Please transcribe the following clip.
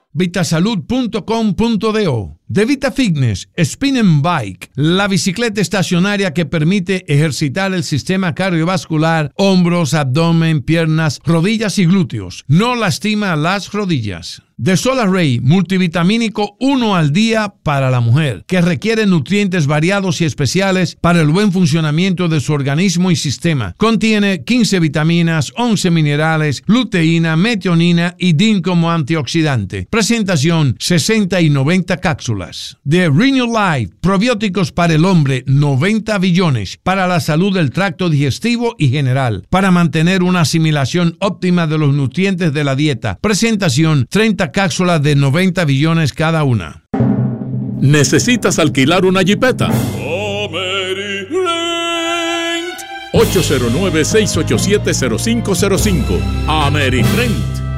vitasalud.com.do. De Vita Fitness, Spin and Bike, la bicicleta estacionaria que permite ejercitar el sistema cardiovascular, hombros, abdomen, piernas, rodillas y glúteos. No lastima las rodillas. De Solarray, multivitamínico 1 al día para la mujer, que requiere nutrientes variados y especiales para el buen funcionamiento de su organismo y sistema. Contiene 15 vitaminas, 11 minerales, luteína, metionina y zinc como antioxidante. Presentación 60 y 90 cápsulas. De Renew Life, probióticos para el hombre, 90 billones, para la salud del tracto digestivo y general, para mantener una asimilación óptima de los nutrientes de la dieta. Presentación 30 cápsulas de 90 billones cada una. ¿Necesitas alquilar una jipeta? 809-687-0505. AmeriRent.